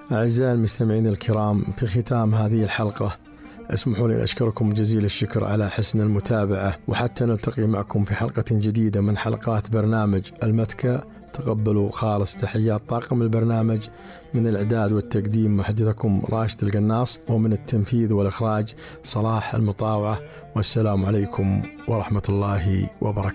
أعزائي المستمعين الكرام، في ختام هذه الحلقة اسمحوا لي أن أشكركم جزيل الشكر على حسن المتابعة، وحتى نلتقي معكم في حلقة جديدة من حلقات برنامج المتكة. تقبلوا خالص تحيات طاقم البرنامج، من الإعداد والتقديم محدثكم راشد القناص، ومن التنفيذ والإخراج صلاح المطاوعة. والسلام عليكم ورحمة الله وبركاته.